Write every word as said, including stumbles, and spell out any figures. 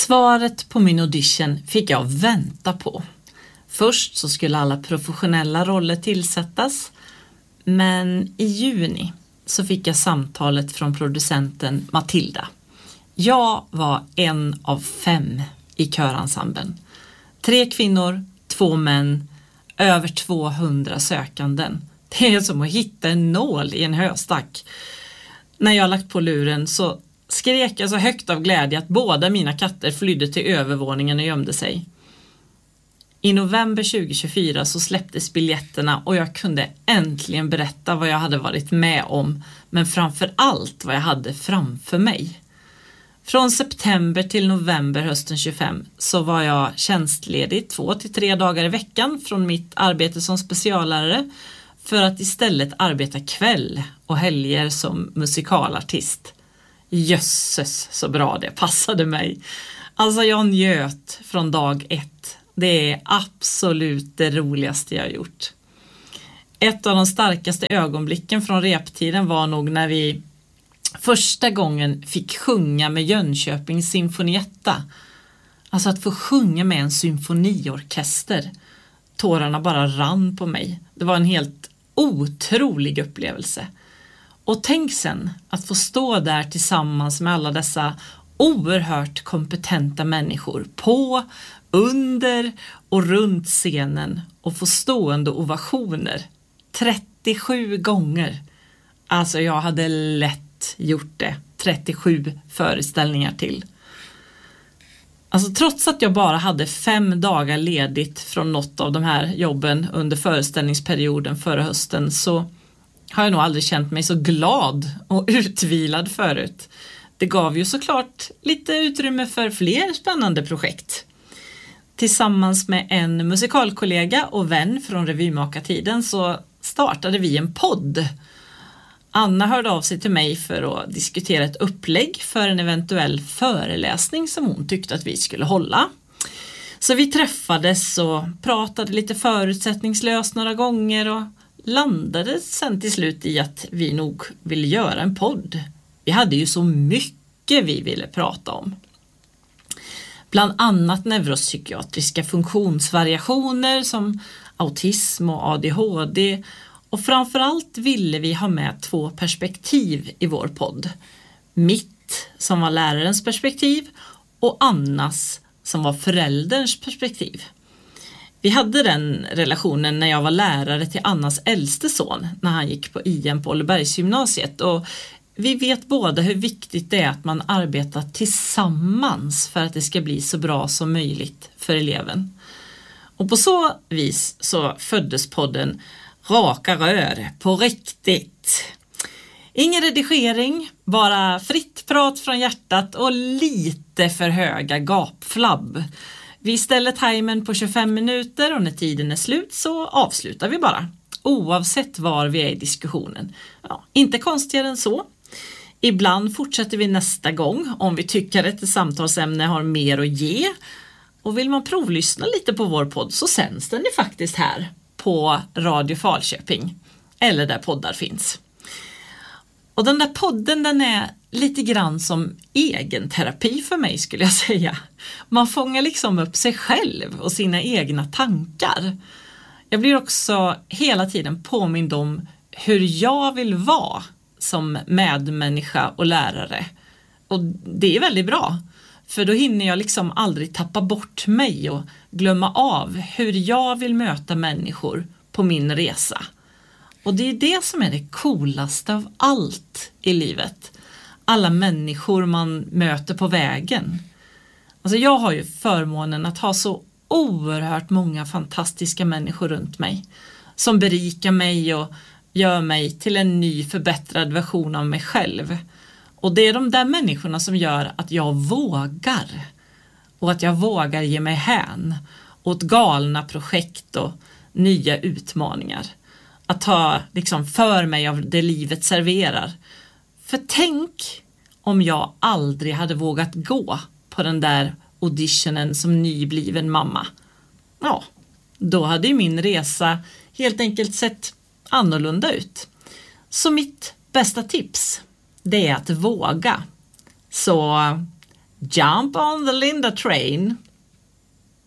Svaret på min audition fick jag vänta på. Först så skulle alla professionella roller tillsättas, men i juni så fick jag samtalet från producenten Matilda. Jag var en av fem i körensemblen. Tre kvinnor, två män, över tvåhundra sökanden. Det är som att hitta en nål i en höstack. När jag lagt på luren så skrek jag så högt av glädje att båda mina katter flydde till övervåningen och gömde sig. I november tjugohundratjugofyra så släpptes biljetterna och jag kunde äntligen berätta vad jag hade varit med om, men framför allt vad jag hade framför mig. Från september till november hösten tjugofem så var jag tjänstledig två till tre dagar i veckan från mitt arbete som speciallärare för att istället arbeta kväll och helger som musikalartist. Jösses så bra det passade mig. Alltså jag njöt från dag ett. Det är absolut det roligaste jag har gjort. Ett av de starkaste ögonblicken från reptiden var nog när vi första gången fick sjunga med Jönköpings symfonietta. Alltså att få sjunga med en symfoniorkester. Tårarna bara rann på mig. Det var en helt otrolig upplevelse. Och tänk sen att få stå där tillsammans med alla dessa oerhört kompetenta människor på, under och runt scenen och få stående ovationer trettiosju gånger. Alltså jag hade lätt gjort det. trettiosju föreställningar till. Alltså trots att jag bara hade fem dagar ledigt från något av de här jobben under föreställningsperioden förra hösten så har jag nog aldrig känt mig så glad och utvilad förut. Det gav ju såklart lite utrymme för fler spännande projekt. Tillsammans med en musikalkollega och vän från revymakartiden så startade vi en podd. Anna hörde av sig till mig för att diskutera ett upplägg för en eventuell föreläsning som hon tyckte att vi skulle hålla. Så vi träffades och pratade lite förutsättningslöst några gånger och landade sen till slut i att vi nog ville göra en podd. Vi hade ju så mycket vi ville prata om. Bland annat neuropsykiatriska funktionsvariationer som autism och A D H D. Och framförallt ville vi ha med två perspektiv i vår podd. Mitt som var lärarens perspektiv och Annas som var förälderns perspektiv. Vi hade den relationen när jag var lärare till Annas äldste son när han gick på I M på Ollebergsgymnasiet och vi vet båda hur viktigt det är att man arbetar tillsammans för att det ska bli så bra som möjligt för eleven. Och på så vis så föddes podden Raka rör på riktigt. Ingen redigering, bara fritt prat från hjärtat och lite för höga gapflabb. Vi ställer timern på tjugofem minuter och när tiden är slut så avslutar vi bara. Oavsett var vi är i diskussionen. Ja, inte konstigare än så. Ibland fortsätter vi nästa gång om vi tycker att ett samtalsämne har mer att ge. Och vill man provlyssna lite på vår podd så sänds den ju faktiskt här på Radio Falköping. Eller där poddar finns. Och den där podden den är lite grann som egen terapi för mig skulle jag säga. Man fångar liksom upp sig själv och sina egna tankar. Jag blir också hela tiden påmind om hur jag vill vara som medmänniska och lärare. Och det är väldigt bra. För då hinner jag liksom aldrig tappa bort mig och glömma av hur jag vill möta människor på min resa. Och det är det som är det coolaste av allt i livet. Alla människor man möter på vägen. Alltså jag har ju förmånen att ha så oerhört många fantastiska människor runt mig. Som berikar mig och gör mig till en ny förbättrad version av mig själv. Och det är de där människorna som gör att jag vågar. Och att jag vågar ge mig hän åt galna projekt och nya utmaningar. Att ta liksom för mig av det livet serverar. För tänk om jag aldrig hade vågat gå på den där auditionen som nybliven mamma. Ja, då hade ju min resa helt enkelt sett annorlunda ut. Så mitt bästa tips, det är att våga. Så Jump on the Linda train.